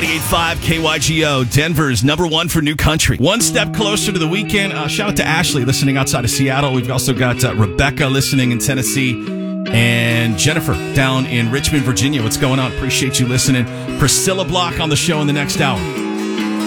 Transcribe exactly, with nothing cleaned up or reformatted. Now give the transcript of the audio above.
ninety-eight point five K Y G O, Denver's number one for new country. One step closer to the weekend. Uh, shout out to Ashley listening outside of Seattle. We've also got uh, Rebecca listening in Tennessee and Jennifer down in Richmond, Virginia. What's going on? Appreciate you listening. Priscilla Block on the show in the next hour.